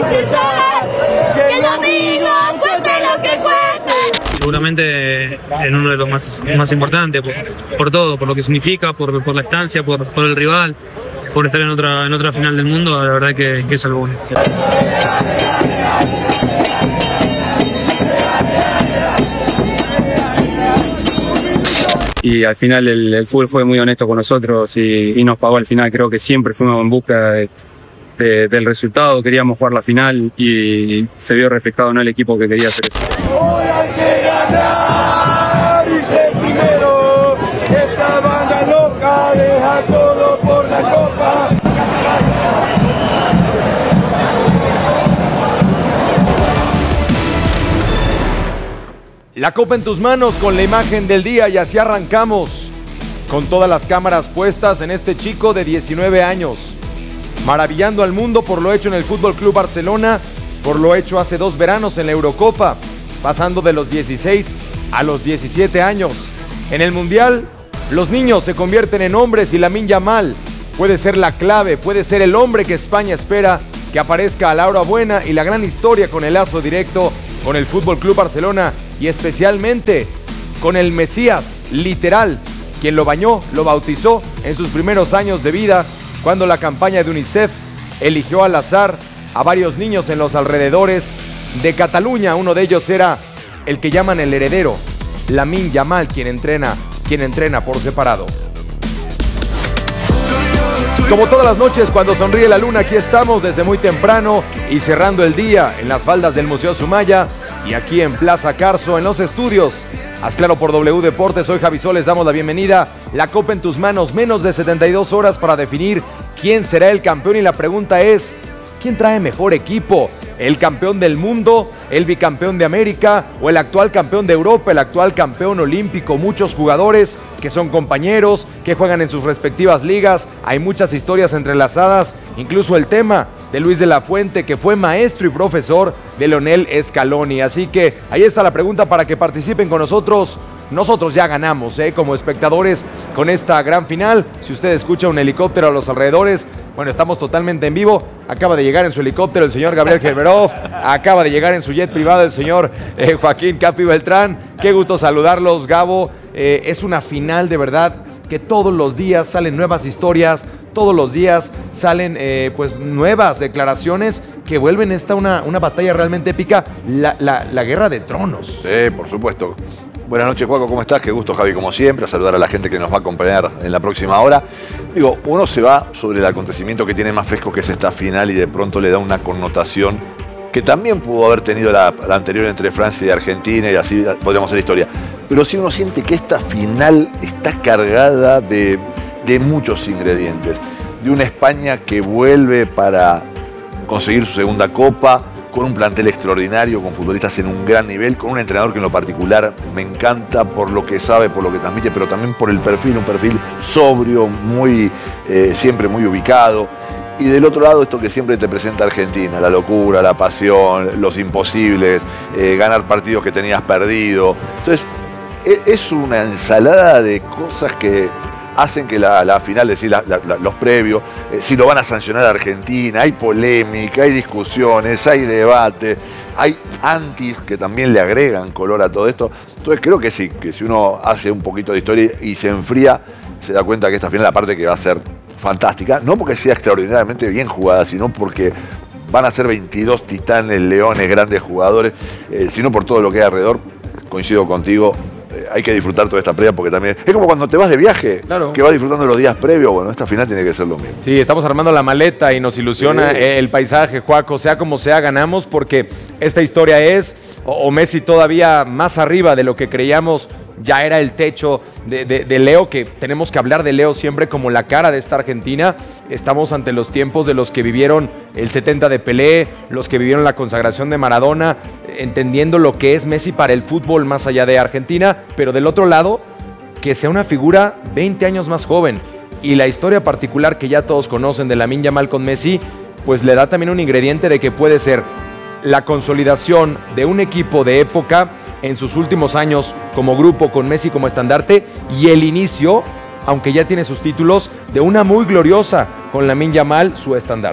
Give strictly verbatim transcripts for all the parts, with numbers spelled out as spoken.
sin saber que el domingo cuente lo que cuente. Seguramente en uno de los más, más importantes, por, por todo, por lo que significa, por, por la estancia, por, por el rival, por estar en otra, en otra final del mundo, la verdad que, que es algo bueno. Y al final el, el fútbol fue muy honesto con nosotros y, y nos pagó al final. Creo que siempre fuimos en busca de, de, del resultado, queríamos jugar la final y se vio reflejado en el equipo que quería hacer eso. Hoy hay que ganar y ser primero. Esta banda loca deja todo por la copa. La copa en tus manos con la imagen del día y así arrancamos con todas las cámaras puestas en este chico de diecinueve años, maravillando al mundo por lo hecho en el Fútbol Club Barcelona, por lo hecho hace dos veranos en la Eurocopa, pasando de los dieciséis a los diecisiete años. En el Mundial, los niños se convierten en hombres y Lamine Yamal puede ser la clave, puede ser el hombre que España espera que aparezca a la hora buena y la gran historia con el lazo directo con el Fútbol Club Barcelona y especialmente con el Mesías, literal, quien lo bañó, lo bautizó en sus primeros años de vida, cuando la campaña de UNICEF eligió al azar a varios niños en los alrededores de Cataluña. Uno de ellos era el que llaman el heredero, Lamine Yamal, quien entrena, quien entrena por separado. Como todas las noches cuando sonríe la luna, aquí estamos desde muy temprano y cerrando el día en las faldas del Museo Sumaya y aquí en Plaza Carso, en los estudios. Haz claro por W Deportes, soy Javi Sol, les damos la bienvenida. La copa en tus manos, menos de setenta y dos horas para definir quién será el campeón y la pregunta es, ¿quién trae mejor equipo? ¿El campeón del mundo, el bicampeón de América o el actual campeón de Europa, el actual campeón olímpico? Muchos jugadores que son compañeros, que juegan en sus respectivas ligas. Hay muchas historias entrelazadas, incluso el tema de Luis de la Fuente, que fue maestro y profesor de Lionel Scaloni. Así que ahí está la pregunta para que participen con nosotros. Nosotros ya ganamos, ¿eh? Como espectadores con esta gran final. Si usted escucha un helicóptero a los alrededores, bueno, estamos totalmente en vivo. Acaba de llegar en su helicóptero el señor Gabriel Gerberov. Acaba de llegar en su jet privado el señor eh, Joaquín Capi Beltrán. Qué gusto saludarlos, Gabo. Eh, es una final de verdad que todos los días salen nuevas historias, todos los días salen eh, pues nuevas declaraciones que vuelven esta una, una batalla realmente épica, la, la, la guerra de tronos. Sí, por supuesto. Buenas noches, Juaco, ¿cómo estás? Qué gusto, Javi, como siempre, a saludar a la gente que nos va a acompañar en la próxima hora. Digo, uno se va sobre el acontecimiento que tiene más fresco, que es esta final, y de pronto le da una connotación que también pudo haber tenido la, la anterior entre Francia y Argentina, y así podríamos hacer historia. Pero sí uno siente que esta final está cargada de, de muchos ingredientes. De una España que vuelve para conseguir su segunda copa, con un plantel extraordinario, con futbolistas en un gran nivel, con un entrenador que en lo particular me encanta por lo que sabe, por lo que transmite, pero también por el perfil, un perfil sobrio, muy, eh, siempre muy ubicado. Y del otro lado, esto que siempre te presenta Argentina, la locura, la pasión, los imposibles, eh, ganar partidos que tenías perdido. Entonces, es una ensalada de cosas que hacen que la, la final, es decir, la, la, los previos, eh, si lo van a sancionar a Argentina, hay polémica, hay discusiones, hay debate, hay antis que también le agregan color a todo esto. Entonces creo que sí, que si uno hace un poquito de historia y se enfría, se da cuenta que esta final, aparte que va a ser fantástica, no porque sea extraordinariamente bien jugada, sino porque van a ser veintidós titanes, leones, grandes jugadores, eh, sino por todo lo que hay alrededor. Coincido contigo. Hay que disfrutar toda esta previa porque también es como cuando te vas de viaje, claro, que vas disfrutando los días previos. Bueno, esta final tiene que ser lo mismo. Sí, estamos armando la maleta y nos ilusiona sí. el paisaje, Juaco, sea como sea, ganamos porque esta historia es, o, o Messi todavía más arriba de lo que creíamos, ya era el techo de, de, de Leo, que tenemos que hablar de Leo siempre como la cara de esta Argentina. Estamos ante los tiempos de los que vivieron el setenta de Pelé, los que vivieron la consagración de Maradona, entendiendo lo que es Messi para el fútbol más allá de Argentina, pero del otro lado, que sea una figura veinte años más joven. Y la historia particular que ya todos conocen de Lamine Yamal con Messi, pues le da también un ingrediente de que puede ser la consolidación de un equipo de época en sus últimos años como grupo, con Messi como estandarte, y el inicio, aunque ya tiene sus títulos, de una muy gloriosa con Lamine Yamal, su estandarte.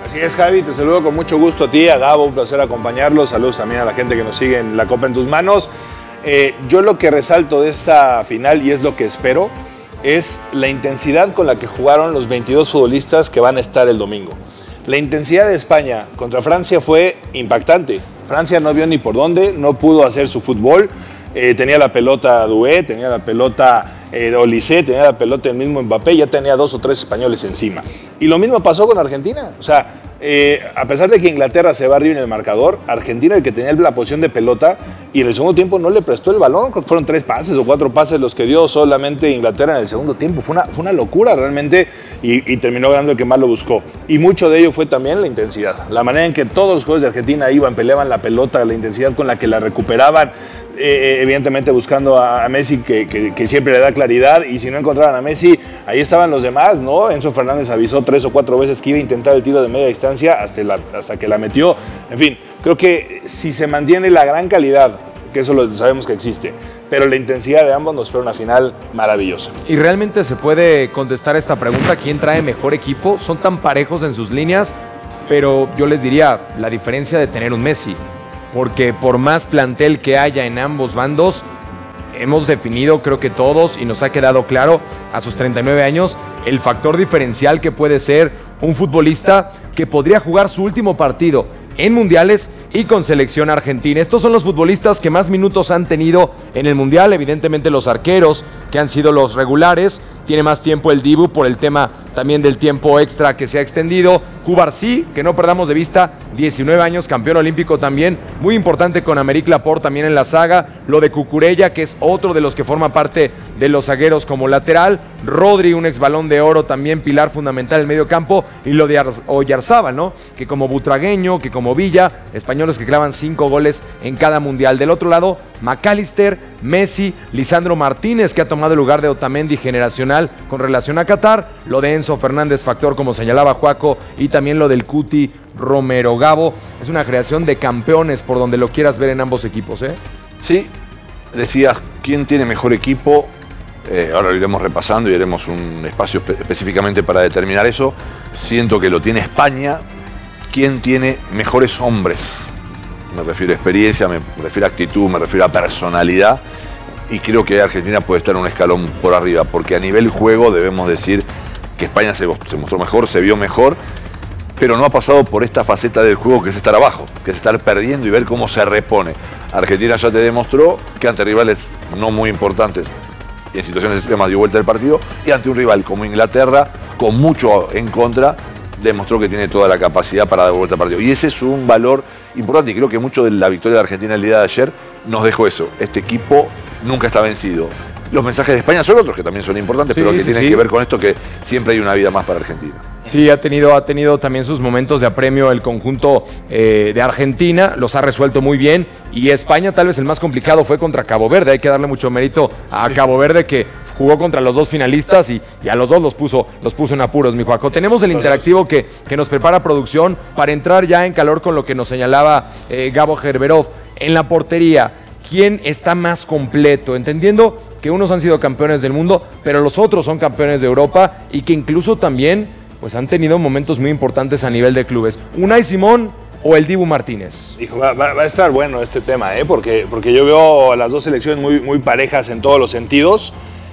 Así es, Javi, te saludo con mucho gusto a ti, a Gabo, un placer acompañarlos. Saludos también a la gente que nos sigue en La Copa en tus manos. Eh, yo lo que resalto de esta final, y es lo que espero, es la intensidad con la que jugaron los veintidós futbolistas que van a estar el domingo. La intensidad de España contra Francia fue impactante. Francia no vio ni por dónde, no pudo hacer su fútbol. Eh, tenía la pelota Doué, tenía la pelota eh, Olise, tenía la pelota el mismo Mbappé, ya tenía dos o tres españoles encima. Y lo mismo pasó con Argentina. O sea, eh, a pesar de que Inglaterra se va arriba en el marcador, Argentina, el que tenía la posición de pelota, y en el segundo tiempo no le prestó el balón. Fueron tres pases o cuatro pases los que dio solamente Inglaterra en el segundo tiempo. Fue una, fue una locura realmente, y, y terminó ganando el que más lo buscó. Y mucho de ello fue también la intensidad. La manera en que todos los jugadores de Argentina iban, peleaban la pelota, la intensidad con la que la recuperaban. Eh, evidentemente buscando a, a Messi que, que, que siempre le da claridad, y si no encontraban a Messi, ahí estaban los demás, ¿no? Enzo Fernández avisó tres o cuatro veces que iba a intentar el tiro de media distancia hasta, la, hasta que la metió. En fin, creo que si se mantiene la gran calidad, que eso lo sabemos que existe, pero la intensidad de ambos, nos espera una final maravillosa. Y realmente se puede contestar esta pregunta: ¿quién trae mejor equipo? Son tan parejos en sus líneas, pero yo les diría la diferencia de tener un Messi. Porque por más plantel que haya en ambos bandos, hemos definido, creo que todos, y nos ha quedado claro a sus treinta y nueve años, el factor diferencial que puede ser un futbolista que podría jugar su último partido en mundiales y con selección argentina. Estos son los futbolistas que más minutos han tenido en el mundial. Evidentemente los arqueros, que han sido los regulares. Tiene más tiempo el Dibu por el tema también del tiempo extra que se ha extendido. Cubarsí, que no perdamos de vista, diecinueve años, campeón olímpico también, muy importante con Aymeric Laporte también en la saga. Lo de Cucurella, que es otro de los que forma parte de los zagueros como lateral. Rodri, un ex Balón de Oro, también pilar fundamental en el medio campo. Y lo de Oyarzábal, ¿no? Que como Butragueño, que como Villa, españoles que clavan cinco goles en cada mundial. Del otro lado, McAllister, Messi, Lisandro Martínez, que ha tomado el lugar de Otamendi generacional con relación a Qatar. Lo de Enzo Fernández, factor como señalaba Juaco, y también lo del Cuti Romero. Gabo, es una creación de campeones por donde lo quieras ver en ambos equipos, ¿eh? Sí, decías, ¿quién tiene mejor equipo? Eh, ahora lo iremos repasando y haremos un espacio espe- específicamente para determinar eso. Siento que lo tiene España. ¿Quién tiene mejores hombres? Me refiero a experiencia, me refiero a actitud, me refiero a personalidad. Y creo que Argentina puede estar un escalón por arriba, porque a nivel juego debemos decir que España se, se mostró mejor, se vio mejor, pero no ha pasado por esta faceta del juego que es estar abajo, que es estar perdiendo y ver cómo se repone. Argentina ya te demostró que ante rivales no muy importantes y en situaciones extremas dio vuelta el partido, y ante un rival como Inglaterra, con mucho en contra, demostró que tiene toda la capacidad para dar vuelta al partido. Y ese es un valor importante, y creo que mucho de la victoria de Argentina el día de ayer nos dejó eso. Este equipo nunca está vencido. Los mensajes de España son otros que también son importantes, sí, pero que sí, tienen sí. que ver con esto, que siempre hay una vida más para Argentina. Sí, ha tenido, ha tenido también sus momentos de apremio el conjunto eh, de Argentina, los ha resuelto muy bien, y España tal vez el más complicado fue contra Cabo Verde. Hay que darle mucho mérito a Cabo Verde, que jugó contra los dos finalistas y, y a los dos los puso, los puso en apuros, mi Juaco. Tenemos el interactivo que, que nos prepara producción para entrar ya en calor con lo que nos señalaba eh, Gabo Gerberov. En la portería, ¿quién está más completo? Entendiendo que unos han sido campeones del mundo, pero los otros son campeones de Europa, y que incluso también pues, han tenido momentos muy importantes a nivel de clubes. ¿Unai Simón o el Dibu Martínez? Hijo, va, va, va a estar bueno este tema, ¿eh? porque, porque yo veo a las dos selecciones muy, muy parejas en todos los sentidos.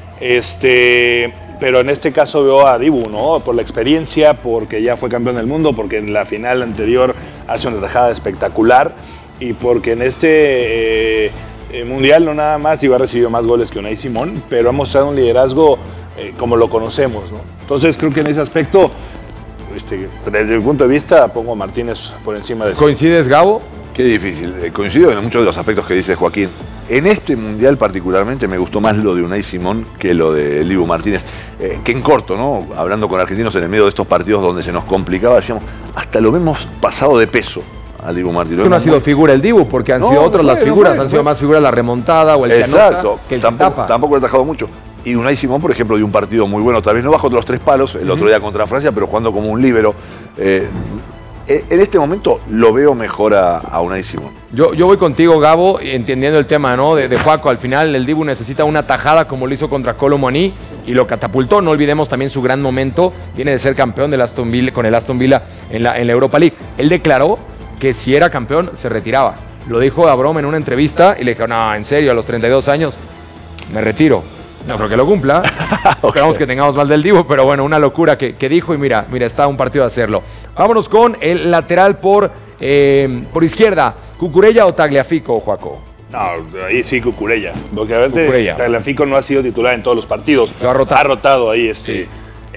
Este, pero en este caso veo a Dibu, ¿no? Por la experiencia, porque ya fue campeón del mundo, porque en la final anterior hace una tajada espectacular, y porque en este eh, eh, mundial no nada más iba a recibir más goles que Unai Simón, pero ha mostrado un liderazgo eh, como lo conocemos, ¿no? Entonces creo que en ese aspecto, este, desde mi punto de vista, pongo a Martínez por encima de eso. ¿Coincides, Gabo? Qué difícil. Eh, coincido en muchos de los aspectos que dice Joaquín. En este mundial particularmente me gustó más lo de Unai Simón que lo de Dibu Martínez. Eh, que en corto, ¿no? Hablando con argentinos en el medio de estos partidos donde se nos complicaba, decíamos, hasta lo hemos pasado de peso al Dibu Martínez. Es que no ha sido figura el Dibu, porque han no, sido otras no las figuras, no fue, han sido más figuras la remontada o el Exacto. que anota que el tampoco, que tapa. Tampoco le ha atajado mucho. Y Unai Simón, por ejemplo, dio un partido muy bueno, tal vez no bajo los tres palos, el uh-huh. otro día contra Francia, pero jugando como un líbero. Eh, en este momento lo veo mejor a, a Unai Simón. Yo, yo voy contigo, Gabo, entendiendo el tema, ¿no? De, de Juaco. Al final el Dibu necesita una tajada como lo hizo contra Kolo Muani y lo catapultó. No olvidemos también su gran momento. Viene de ser campeón del Aston Villa, con el Aston Villa en la, en la Europa League. Él declaró que si era campeón se retiraba. Lo dijo a broma en una entrevista y le dijo, no, en serio, a los treinta y dos años me retiro. No creo que lo cumpla. Esperamos que tengamos mal del Dibu, pero bueno, una locura que, que dijo y mira, mira, está a un partido de hacerlo. Vámonos con el lateral por, eh, por izquierda. ¿Cucurella o Tagliafico, Joaco? No, ahí sí Cucurella. Porque a ver, Cucurella. Tagliafico no ha sido titular en todos los partidos. Lo ha rotado. Ha rotado ahí este, Sí.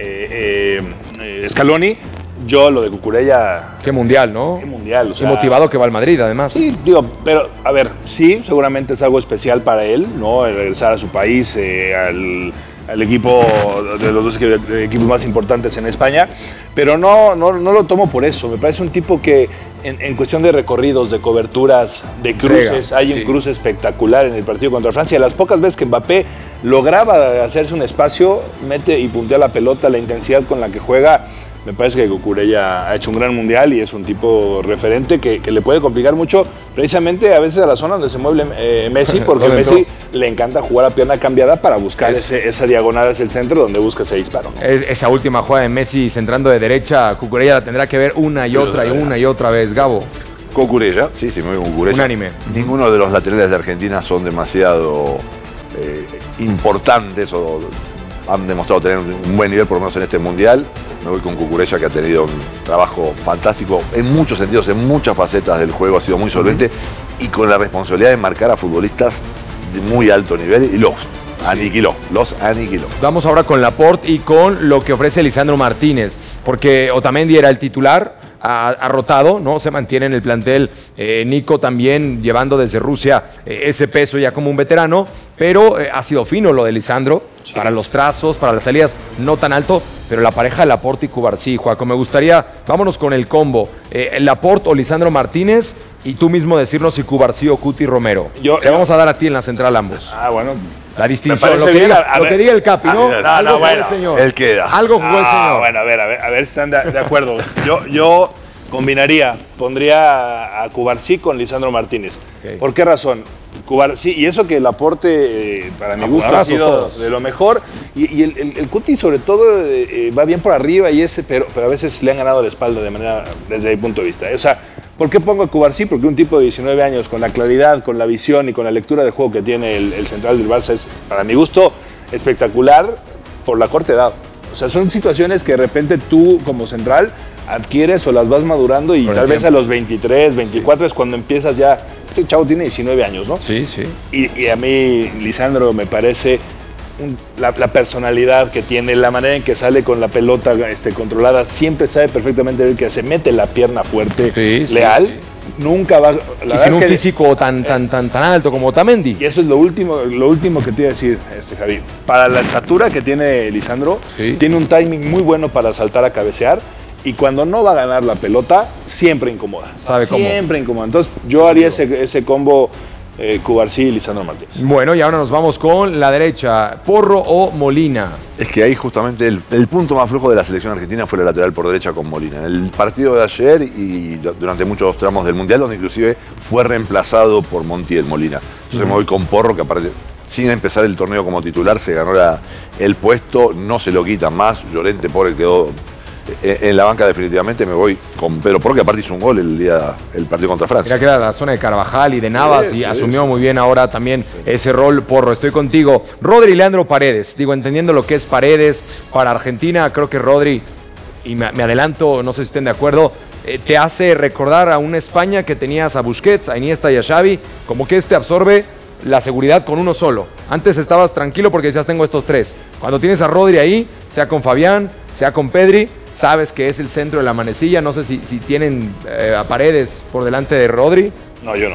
eh, eh, Scaloni. Yo lo de Cucurella... Qué mundial, ¿no? Qué mundial, o sea... Y motivado que va al Madrid, además. Sí, digo, pero a ver, sí, seguramente es algo especial para él, ¿no? El regresar a su país, eh, al, al equipo de los dos equipos, de equipos más importantes en España, pero no, no, no lo tomo por eso. Me parece un tipo que en, en cuestión de recorridos, de coberturas, de cruces, Entrega, hay un sí. cruce espectacular en el partido contra Francia. Las pocas veces que Mbappé lograba hacerse un espacio, mete y puntea la pelota, la intensidad con la que juega. Me parece que Cucurella ha hecho un gran mundial y es un tipo referente que, que le puede complicar mucho, precisamente a veces a la zona donde se mueve eh, Messi, porque a Messi le encanta jugar a pierna cambiada para buscar Es- ese, esa diagonal hacia el centro donde busca ese disparo, ¿no? Es- esa última jugada de Messi centrando de derecha, Cucurella la tendrá que ver una y otra y una y otra vez, Gabo. Cucurella, sí, sí, me voy con Cucurella. Unánime. Ninguno de los laterales de Argentina son demasiado eh, importantes o han demostrado tener un buen nivel, por lo menos en este mundial. Me voy con Cucurella, que ha tenido un trabajo fantástico en muchos sentidos, en muchas facetas del juego, ha sido muy solvente y con la responsabilidad de marcar a futbolistas de muy alto nivel y los aniquiló, los aniquiló. Vamos ahora con Laporte y con lo que ofrece Lisandro Martínez, porque Otamendi era el titular, ha, ha rotado, ¿no? Se mantiene en el plantel. Eh, Nico también llevando desde Rusia eh, ese peso ya como un veterano, pero eh, ha sido fino lo de Lisandro, sí. Para los trazos, para las salidas, no tan alto, pero la pareja de Laporte y Cubarsí, Juaco, me gustaría, vámonos con el combo, eh, Laporte o Lisandro Martínez, y tú mismo decirnos si Cubarsí o Cuti Romero. Yo- Te vamos a dar a ti en la central ambos. Ah, bueno. La distinción, parece lo que, bien, diga, a- a lo ver. que diga el Capi, ¿no? Ah, no, Algo no, jugó bueno, el señor. él queda. Algo jugó el Ah, señor. bueno, a ver, a ver, a ver si están de, de acuerdo. Yo, yo combinaría, pondría a Cubarsí con Lisandro Martínez. Ok. ¿Por qué razón? Cubarsí, y eso que el aporte, eh, para mi A gusto, ha jugadorazos sido todos. de lo mejor. Y, y el, el, el Cuti, sobre todo, eh, eh, va bien por arriba, y ese, pero, pero a veces le han ganado la espalda de manera, desde mi punto de vista. O sea, ¿por qué pongo a Cubarsí? Porque un tipo de diecinueve años, con la claridad, con la visión y con la lectura de juego que tiene el, el central del Barça, es, para mi gusto, espectacular por la corta edad. O sea, son situaciones que de repente tú, como central, adquieres o las vas madurando y Con el tal vez tiempo. a los veintitrés, veinticuatro es cuando empiezas ya. Este chavo tiene diecinueve años, ¿no? Sí, sí. Y, y a mí, Lisandro, me parece un- la, la personalidad que tiene, la manera en que sale con la pelota este, controlada, siempre sabe perfectamente ver que se mete la pierna fuerte, Sí, sí, leal. sí. Nunca va. La Y verdad sin es un que- físico tan, tan, tan, tan alto como Otamendi. y eso es lo último, lo último que te iba a decir, este, Javi. Para la estatura que tiene Lisandro, Sí. tiene un timing muy bueno para saltar a cabecear. Y cuando no va a ganar la pelota, siempre incomoda. Sabe cómo. Siempre incomoda. Entonces, yo haría ese, ese combo eh, Cubarsí y Lisandro Martínez. Bueno, y ahora nos vamos con la derecha. Porro o Molina. Es que ahí justamente el, el punto más flojo de la selección argentina fue la lateral por derecha con Molina. El partido de ayer y durante muchos tramos del Mundial, donde inclusive fue reemplazado por Montiel Molina. Entonces me voy con Porro, que aparte, sin empezar el torneo como titular, se ganó la- el puesto, no se lo quitan más. Llorente, pobre, quedó eh, en la banca definitivamente. Me voy con Pedro Porro, que aparte hizo un gol el día el partido contra Francia. Mira que era la zona de Carvajal y de Navas Sí, y sí, asumió sí. muy bien ahora también ese rol. Porro, estoy contigo. Rodri y Leandro Paredes. Digo, entendiendo lo que es Paredes para Argentina, creo que Rodri, y me, me adelanto, no sé si estén de acuerdo, eh, te hace recordar a una España que tenías a Busquets, a Iniesta y a Xavi, como que este absorbe la seguridad con uno solo. Antes estabas tranquilo porque decías, tengo estos tres. Cuando tienes a Rodri ahí, sea con Fabián, sea con Pedri, sabes que es el centro de la manecilla. No sé si, si tienen eh, a Paredes por delante de Rodri. No, yo no.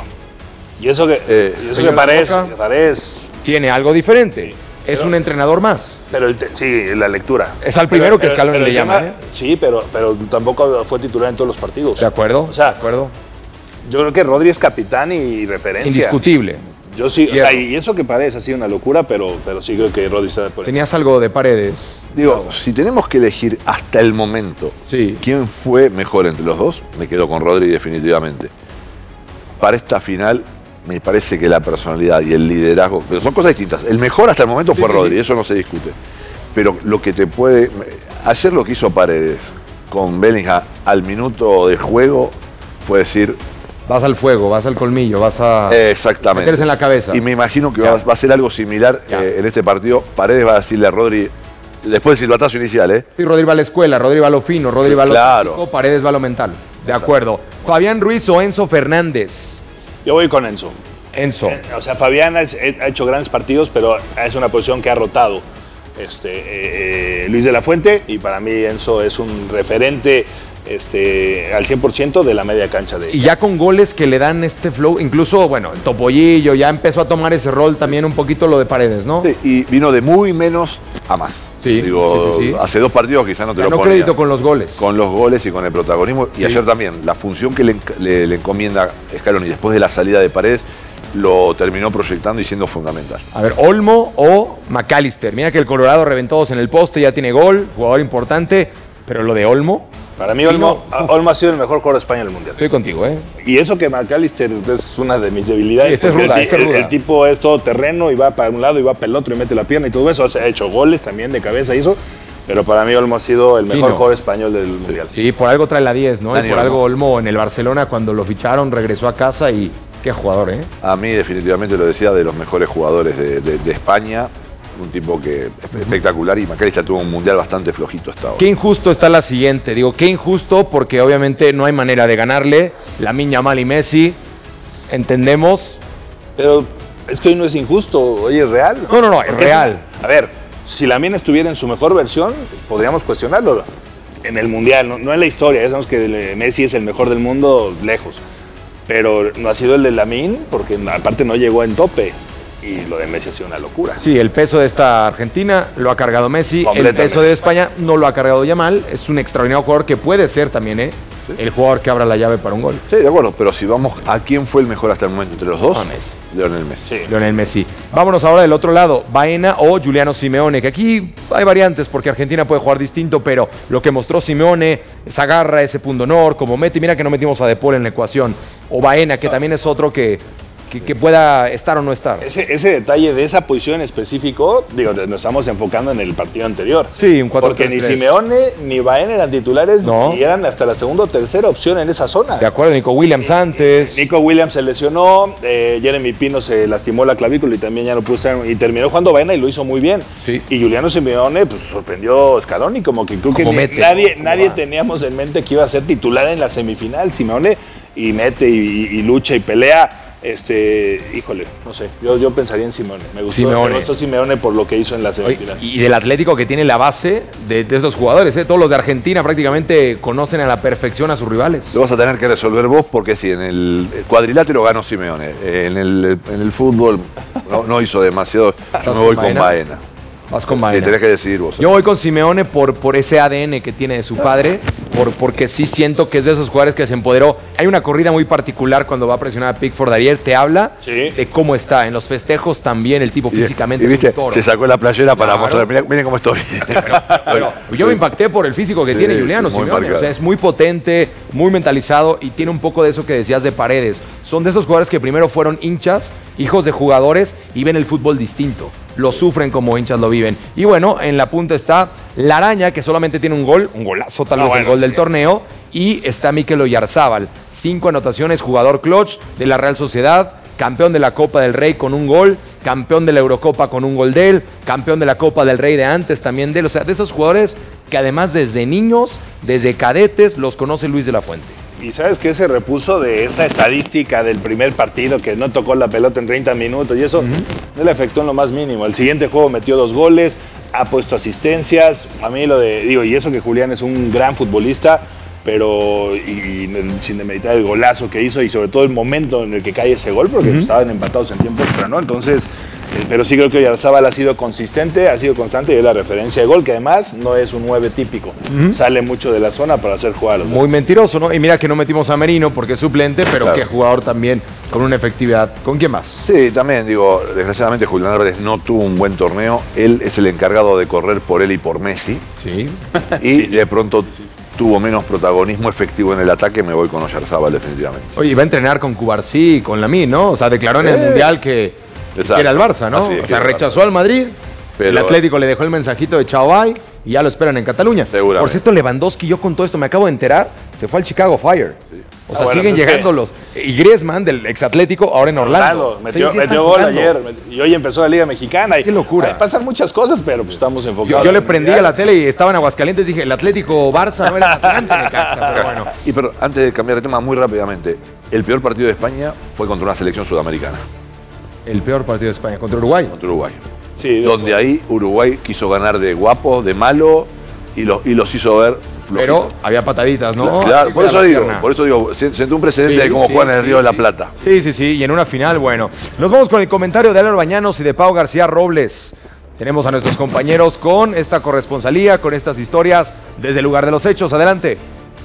Y eso que, Eh, y eso señor que Paredes, Boca. Paredes, Tiene algo diferente. Es Pero- un entrenador más. pero el te- sí, la lectura. Es al primero que Scaloni el le llama, tema- ¿eh? Sí, pero, pero tampoco fue titular en todos los partidos. ¿De acuerdo? O sea, ¿De acuerdo? yo creo que Rodri es capitán y referencia. Indiscutible. Yo sí, o sea, y eso que Paredes ha sido una locura, pero, pero sí creo que Rodri está por ¿Tenías encima. Algo de Paredes? Digo, si tenemos que elegir hasta el momento sí. quién fue mejor entre los dos, me quedo con Rodri definitivamente. Para esta final, me parece que la personalidad y el liderazgo, pero son cosas distintas. El mejor hasta el momento fue sí, Rodri, sí. eso no se discute. Pero lo que te puede... Ayer lo que hizo Paredes con Bellingham al minuto de juego fue decir... Vas al fuego, vas al colmillo, vas a Exactamente. meterse en la cabeza. Y me imagino que va, va a ser algo similar eh, en este partido. Paredes va a decirle a Rodri, después del silbatazo inicial, ¿eh? Sí, Rodri va a la escuela, Rodri va a lo fino, Rodri va a lo claro. físico, Paredes va a lo mental. De acuerdo. Fabián Ruiz o Enzo Fernández. Yo voy con Enzo. Enzo. Eh, o sea, Fabián ha, ha hecho grandes partidos, pero es una posición que ha rotado este, eh, eh, Luis de la Fuente, y para mí Enzo es un referente este, al cien por ciento de la media cancha de ella. Y ya con goles que le dan este flow, incluso, bueno, el Topollillo ya empezó a tomar ese rol también un poquito lo de Paredes, ¿no? Sí, y vino de muy menos a más. Sí, Digo, sí, sí, sí. hace dos partidos quizás no te Ganó lo ponía. crédito con los goles. Con los goles y con el protagonismo. Sí. Y ayer también, la función que le, le, le encomienda Scaloni después de la salida de Paredes, lo terminó proyectando y siendo fundamental. A ver, Olmo o McAllister. Mira que el Colorado reventó dos en el poste, ya tiene gol, jugador importante, pero lo de Olmo... Para mí Olmo, Olmo ha sido el mejor jugador de España en el Mundial. Estoy contigo, ¿eh? Y eso que McAllister es una de mis debilidades. Sí, este es ruda, el, este es ruda. El, el tipo es todo terreno y va para un lado y va para el otro y mete la pierna y todo eso. Ha hecho goles también de cabeza y eso. Pero para mí Olmo ha sido el mejor sí, no. jugador español del Mundial. Sí, por algo trae la diez, ¿no? Dani y por Olmo. algo Olmo en el Barcelona, cuando lo ficharon, regresó a casa y qué jugador, ¿eh? A mí definitivamente lo decía, de los mejores jugadores de, de, de España. Un tipo que es espectacular, y McAllister tuvo un mundial bastante flojito hasta ahora. Qué injusto está la siguiente. Digo, qué injusto porque obviamente no hay manera de ganarle. Lamine Yamal y Messi, entendemos. Pero es que hoy no es injusto, hoy es real. No, no, no, es Porque real. A ver, si Lamine estuviera en su mejor versión, podríamos cuestionarlo. En el Mundial, no, no en la historia. Ya sabemos que Messi es el mejor del mundo, lejos. Pero no ha sido el de Lamine, porque aparte no llegó en tope. Y lo de Messi ha sido una locura. Sí, el peso de esta Argentina lo ha cargado Messi. El peso de España no lo ha cargado Yamal. Es un extraordinario jugador que puede ser también, ¿eh? Sí. El jugador que abra la llave para un gol. Sí, de acuerdo, pero si vamos a quién fue el mejor hasta el momento entre los dos, no, Messi. Lionel Messi. Sí. Lionel Messi. Vámonos ahora del otro lado, Baena o Giuliano Simeone, que aquí hay variantes porque Argentina puede jugar distinto, pero lo que mostró Simeone, esa garra, ese pundonor, como mete, mira que no metimos a De Paul en la ecuación, o Baena, que también es otro que... Que, que pueda estar o no estar. Ese, ese detalle de esa posición en específico, digo, nos estamos enfocando en el partido anterior. Sí, un cuatro Porque tres tres. ni Simeone ni Baena eran titulares, no. y eran hasta la segunda o tercera opción en esa zona. De acuerdo, Nico Williams antes. Nico Williams se lesionó, eh, Jeremy Pino se lastimó la clavícula y también ya no pudo estar, y terminó jugando Baena y lo hizo muy bien. Sí. Y Giuliano Simeone pues sorprendió a Scaloni, como que creo que ni, mete, nadie, ¿no? nadie va? teníamos en mente que iba a ser titular en la semifinal. Simeone, y mete y, y, y lucha y pelea. Este, híjole, no sé, yo, yo pensaría en Simeone. Me gustó, Simeone. me gustó Simeone por lo que hizo en la semifinal. Y del Atlético, que tiene la base de, de estos jugadores, ¿eh? Todos los de Argentina prácticamente conocen a la perfección a sus rivales. Lo vas a tener que resolver vos, porque sí, en el cuadrilátero ganó Simeone. En el, en el fútbol no, no hizo demasiado. Yo me voy con Baena. Vas con Sí, Baena. tenés que decidir vos. Yo voy con Simeone por, por ese A D N que tiene de su padre, por, porque sí siento que es de esos jugadores que se empoderó. Hay una corrida muy particular cuando va a presionar a Pickford ayer, te habla Sí. de cómo está. En los festejos también el tipo Y- físicamente y viste, es un toro. se sacó la playera para Claro. mostrar, miren, miren cómo estoy. Pero yo me impacté por el físico que Sí, tiene Giuliano sí, muy Simeone. marcado. O sea, es muy potente, muy mentalizado y tiene un poco de eso que decías de Paredes. Son de esos jugadores que primero fueron hinchas, hijos de jugadores y ven el fútbol distinto. Lo sufren como hinchas lo viven. Y bueno, en la punta está La Araña, que solamente tiene un gol, un golazo tal No, vez el bueno. gol del torneo. Y está Mikel Oyarzábal, cinco anotaciones, jugador clutch de la Real Sociedad, campeón de la Copa del Rey con un gol, campeón de la Eurocopa con un gol de él, campeón de la Copa del Rey de antes también de él. O sea, de esos jugadores que además desde niños, desde cadetes, los conoce Luis de la Fuente. Y sabes que se repuso de esa estadística del primer partido, que no tocó la pelota en treinta minutos y eso uh-huh. no le afectó en lo más mínimo. El siguiente juego metió dos goles, ha puesto asistencias. A mí lo de, digo, y eso que Julián es un gran futbolista, pero y, y sin demeritar el golazo que hizo y sobre todo el momento en el que cae ese gol, porque uh-huh. estaban empatados en tiempo extra, ¿no? Entonces, pero sí creo que Oyarzábal ha sido consistente, ha sido constante y es la referencia de gol, que además no es un nueve típico. Uh-huh. Sale mucho de la zona para hacer jugadas. Muy mentiroso, ¿no? Y mira que no metimos a Merino porque es suplente, pero claro, qué jugador también con una efectividad. ¿Con quién más? Sí, también digo, desgraciadamente Julián Álvarez no tuvo un buen torneo. Él es el encargado de correr por él y por Messi. Sí. Y sí, de pronto sí, sí. tuvo menos protagonismo efectivo en el ataque. Me voy con Oyarzábal definitivamente. Oye, iba a entrenar con Cubarsí y con Lamine, ¿no? O sea, declaró en el eh. Mundial que, que era el Barça, ¿no? Es, o sea, rechazó al Madrid. Pero el Atlético le dejó el mensajito de chao bye y ya lo esperan en Cataluña. Por cierto, Lewandowski, yo con todo esto me acabo de enterar, se fue al Chicago Fire. Sí. O sea, ah, bueno, siguen pues llegando los... Y Griezmann, del ex-Atlético, ahora en Orlando. Orlando metió, sí, sí metió gol ayer. Y hoy empezó la Liga Mexicana. Y, qué locura. Ay, pasan muchas cosas, pero pues estamos enfocados. Yo, yo le prendí a la tele y estaba en Aguascalientes y dije, el Atlético Barça no era Atlante de casa, pero bueno. Y pero antes de cambiar de tema muy rápidamente, el peor partido de España fue contra una selección sudamericana. El peor partido de España, ¿contra Uruguay? Contra Uruguay. Sí, donde ahí Uruguay quiso ganar de guapo, de malo y, lo, y los hizo ver flojito. Pero había pataditas, ¿no? Claro, por eso digo, por eso digo, sentó un precedente sí, de cómo sí, juegan en el Río sí, de la Plata. Sí, sí, sí, y en una final, bueno. Nos vamos con el comentario de Álvaro Bañanos y de Pau García Robles. Tenemos a nuestros compañeros con esta corresponsalía, con estas historias desde el lugar de los hechos. Adelante.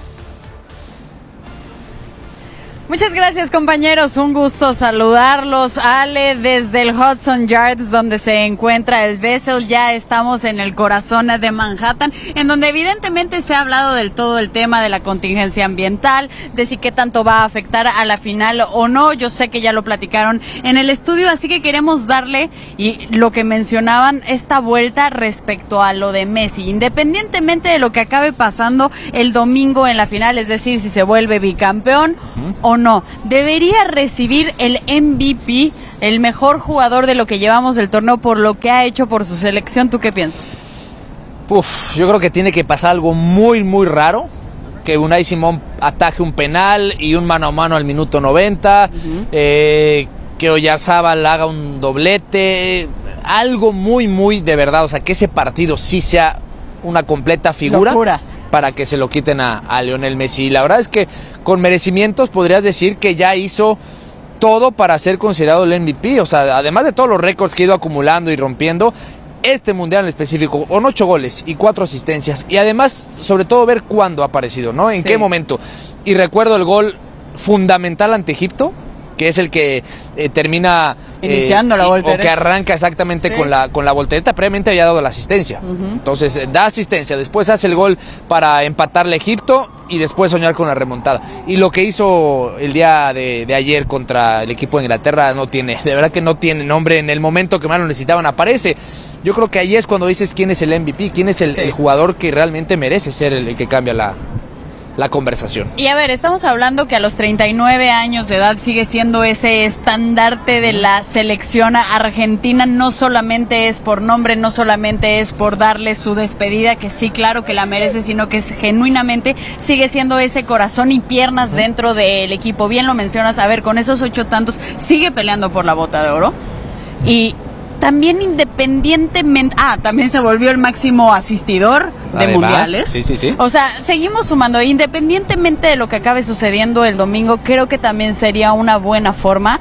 Muchas gracias, compañeros, un gusto saludarlos. Ale, desde el Hudson Yards, donde se encuentra el Vessel, ya estamos en el corazón de Manhattan, en donde evidentemente se ha hablado del todo el tema de la contingencia ambiental, de si qué tanto va a afectar a la final o no. Yo sé que ya lo platicaron en el estudio, así que queremos darle, y lo que mencionaban, esta vuelta respecto a lo de Messi, independientemente de lo que acabe pasando el domingo en la final, es decir, si se vuelve bicampeón uh-huh. o no, debería recibir el M V P, el mejor jugador de lo que llevamos del torneo por lo que ha hecho por su selección. ¿Tú qué piensas? Uf, yo creo que tiene que pasar algo muy, muy raro, que Unai Simón ataje un penal y un mano a mano al minuto noventa, uh-huh. eh, que Oyarzábal haga un doblete, algo muy, muy de verdad, o sea, que ese partido sí sea una completa figura. Locura. Para que se lo quiten a, a Lionel Messi. La verdad es que con merecimientos podrías decir que ya hizo todo para ser considerado el M V P. O sea, además de todos los récords que ha ido acumulando y rompiendo, este mundial en específico, con ocho goles y cuatro asistencias. Y además, sobre todo, ver cuándo ha aparecido, ¿no? En sí. qué momento. Y recuerdo el gol fundamental ante Egipto, que es el que eh, termina iniciando eh, la voltereta, o que arranca exactamente sí. con la con la voltereta. Previamente había dado la asistencia, uh-huh. entonces eh, da asistencia, después hace el gol para empatarle a Egipto y después soñar con la remontada. Y lo que hizo el día de, de ayer contra el equipo de Inglaterra no tiene, de verdad que no tiene nombre. En el momento que más lo necesitaban aparece. Yo creo que ahí es cuando dices quién es el M V P, quién es el, sí. el jugador que realmente merece ser el, el que cambia la la conversación. Y a ver, estamos hablando que a los treinta y nueve años de edad sigue siendo ese estandarte de la selección argentina. No solamente es por nombre, no solamente es por darle su despedida, que sí, claro que la merece, sino que es, genuinamente sigue siendo ese corazón y piernas dentro del equipo. Bien lo mencionas, a ver, con esos ocho tantos sigue peleando por la bota de oro. Y también independientemente... Ah, también se volvió el máximo asistidor de Además, mundiales. Sí, sí, sí. O sea, seguimos sumando. Independientemente de lo que acabe sucediendo el domingo, creo que también sería una buena forma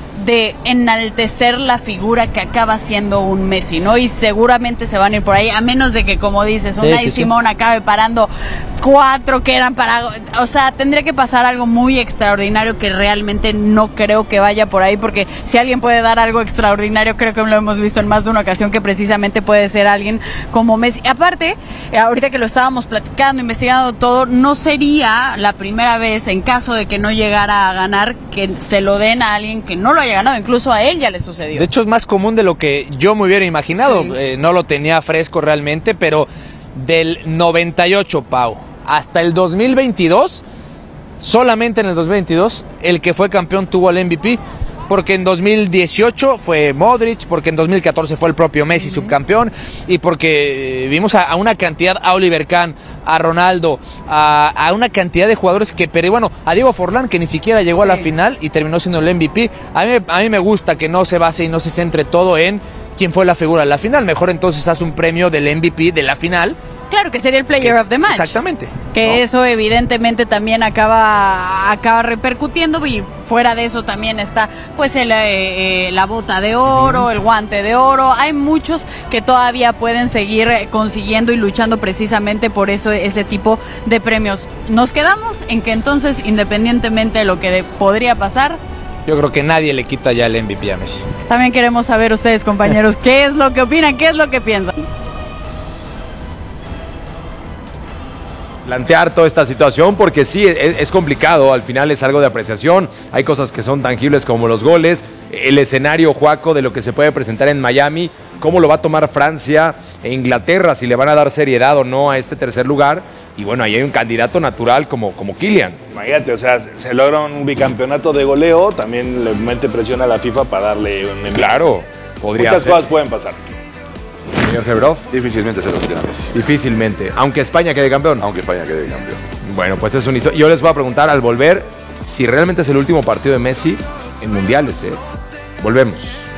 de enaltecer la figura que acaba siendo un Messi, ¿no? Y seguramente se van a ir por ahí, a menos de que, como dices, Unai sí, sí, Simón sí. acabe parando cuatro que eran para... O sea, tendría que pasar algo muy extraordinario que realmente no creo que vaya por ahí, porque si alguien puede dar algo extraordinario, creo que lo hemos visto en más de una ocasión, que precisamente puede ser alguien como Messi. Aparte, ahorita que lo estábamos platicando, investigando todo, no sería la primera vez, en caso de que no llegara a ganar, que se lo den a alguien que no lo haya ganado. Incluso a él ya le sucedió. De hecho, es más común de lo que yo me hubiera imaginado. Sí. Eh, no lo tenía fresco realmente, pero del noventa y ocho, Pau, hasta el dos mil veintidós, solamente en el dos mil veintidós, el que fue campeón tuvo el M V P, porque en dos mil dieciocho fue Modric, porque en dos mil catorce fue el propio Messi uh-huh. subcampeón, y porque vimos a, a una cantidad, a Oliver Kahn, a Ronaldo, a, a una cantidad de jugadores que, pero bueno, a Diego Forlán, que ni siquiera llegó sí. a la final y terminó siendo el M V P. A mí, a mí me gusta que no se base y no se centre todo en quién fue la figura de la final. Mejor entonces haz un premio del M V P de la final Claro, que sería el player Que- of the match. Exactamente. Que ¿no? eso evidentemente también acaba, acaba repercutiendo, y fuera de eso también está pues el, eh, eh, la bota de oro, uh-huh. el guante de oro. Hay muchos que todavía pueden seguir consiguiendo y luchando precisamente por eso, ese tipo de premios. Nos quedamos en que entonces, independientemente de lo que de, podría pasar, yo creo que nadie le quita ya el M V P a Messi. También queremos saber ustedes, compañeros, qué es lo que opinan, qué es lo que piensan. Plantear toda esta situación, porque sí, es, es complicado, al final es algo de apreciación, hay cosas que son tangibles como los goles, el escenario, Joaco, de lo que se puede presentar en Miami, cómo lo va a tomar Francia e Inglaterra, si le van a dar seriedad o no a este tercer lugar, y bueno, ahí hay un candidato natural como, como Kylian. Imagínate, o sea, se logra un bicampeonato de goleo, también le mete presión a la FIFA para darle un M V P. Claro, podría Muchas ser. cosas pueden pasar. Señor Gebrov. Difícilmente se lo tiran a Messi. Difícilmente, aunque España quede campeón. Aunque España quede campeón. Bueno, pues es un histo- Yo les voy a preguntar al volver si realmente es el último partido de Messi en mundiales, ¿eh? Volvemos.